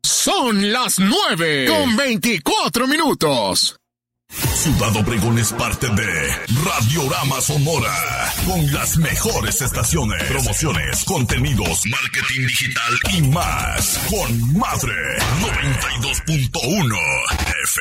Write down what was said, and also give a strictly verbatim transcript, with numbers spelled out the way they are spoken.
Son las nueve con veinticuatro minutos. Ciudad Obregón es parte de Radiorama Sonora, con las mejores estaciones, promociones, contenidos, marketing digital y más, con Madre noventa y dos punto uno F